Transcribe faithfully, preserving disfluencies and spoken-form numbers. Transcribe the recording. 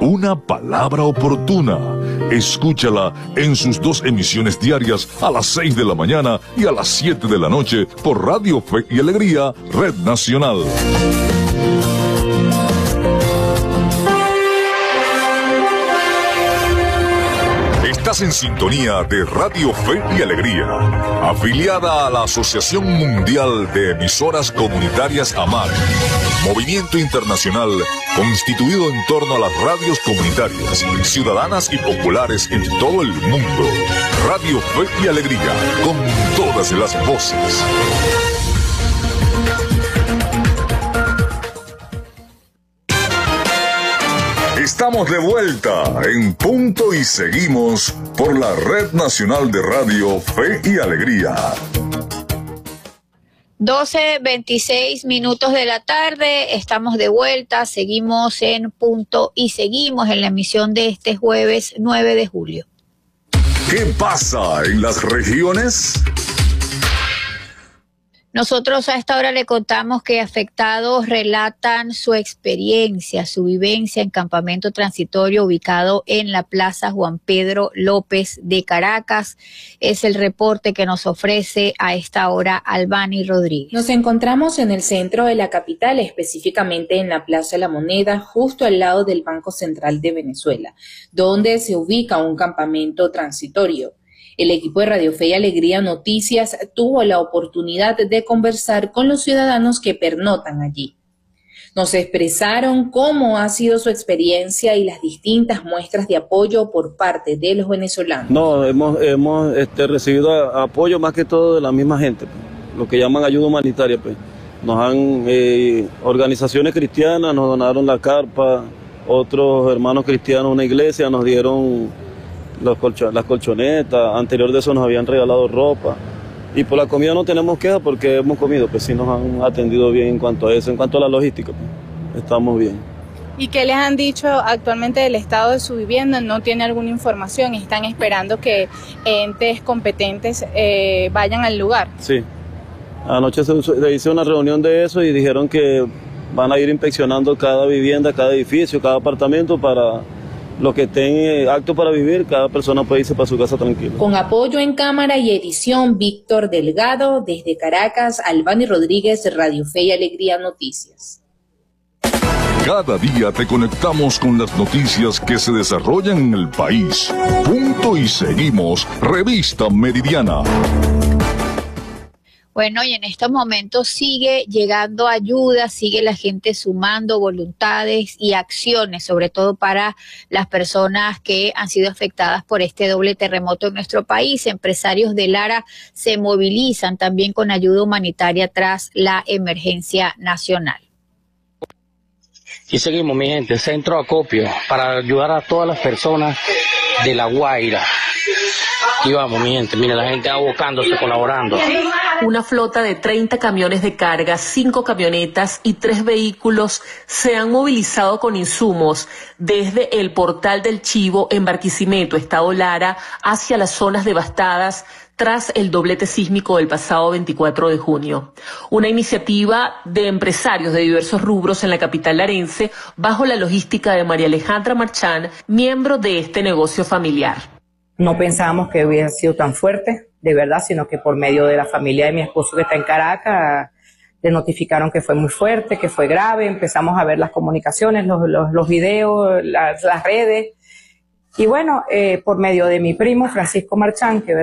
Una palabra oportuna. Escúchala en sus dos emisiones diarias a las seis de la mañana y a las siete de la noche por Radio Fe y Alegría, Red Nacional. Estás en sintonía de Radio Fe y Alegría, afiliada a la Asociación Mundial de Emisoras Comunitarias AMAR, movimiento internacional constituido en torno a las radios comunitarias, ciudadanas y populares en todo el mundo. Radio Fe y Alegría, con todas las voces. Estamos de vuelta en Punto y Seguimos por la Red Nacional de Radio Fe y Alegría. doce veintiséis minutos de la tarde, estamos de vuelta, seguimos en Punto y Seguimos en la emisión de este jueves nueve de julio. ¿Qué pasa en las regiones? Nosotros a esta hora le contamos que afectados relatan su experiencia, su vivencia en campamento transitorio ubicado en la Plaza Juan Pedro López de Caracas. Es el reporte que nos ofrece a esta hora Albany Rodríguez. Nos encontramos en el centro de la capital, específicamente en la Plaza de la Moneda, justo al lado del Banco Central de Venezuela, donde se ubica un campamento transitorio. El equipo de Radio Fe y Alegría Noticias tuvo la oportunidad de conversar con los ciudadanos que pernotan allí. Nos expresaron cómo ha sido su experiencia y las distintas muestras de apoyo por parte de los venezolanos. No, hemos, hemos este, recibido apoyo más que todo de la misma gente, pues, lo que llaman ayuda humanitaria. Pues. Nos han, eh, organizaciones cristianas nos donaron la carpa, otros hermanos cristianos, una iglesia, nos dieron Los colchon las colchonetas, anterior de eso nos habían regalado ropa, y por la comida no tenemos queja porque hemos comido, pues sí nos han atendido bien en cuanto a eso, en cuanto a la logística, pues, estamos bien. ¿Y qué les han dicho actualmente del estado de su vivienda? ¿No tiene alguna información y están esperando que entes competentes eh, vayan al lugar? Sí, anoche se, se hizo una reunión de eso y dijeron que van a ir inspeccionando cada vivienda, cada edificio, cada apartamento para los que estén aptos para vivir, cada persona puede irse para su casa tranquila. Con apoyo en cámara y edición, Víctor Delgado, desde Caracas, Albany Rodríguez, Radio Fe y Alegría Noticias. Cada día te conectamos con las noticias que se desarrollan en el país. Punto y Seguimos, Revista Meridiana. Bueno, y en estos momentos sigue llegando ayuda, sigue la gente sumando voluntades y acciones, sobre todo para las personas que han sido afectadas por este doble terremoto en nuestro país. Empresarios de Lara se movilizan también con ayuda humanitaria tras la emergencia nacional. Y seguimos, mi gente, centro acopio para ayudar a todas las personas de La Guaira. Y vamos, mi gente, mire, la gente abocándose, colaborando. Una flota de treinta camiones de carga, cinco camionetas y tres vehículos se han movilizado con insumos desde el Portal del Chivo en Barquisimeto, Estado Lara, hacia las zonas devastadas tras el doblete sísmico del pasado veinticuatro de junio. Una iniciativa de empresarios de diversos rubros en la capital larense bajo la logística de María Alejandra Marchán, miembro de este negocio familiar. No pensábamos que hubiera sido tan fuerte, de verdad, sino que por medio de la familia de mi esposo que está en Caracas, le notificaron que fue muy fuerte, que fue grave. Empezamos a ver las comunicaciones, los, los, los videos, las, las redes. Y bueno, eh, por medio de mi primo Francisco Marchán, que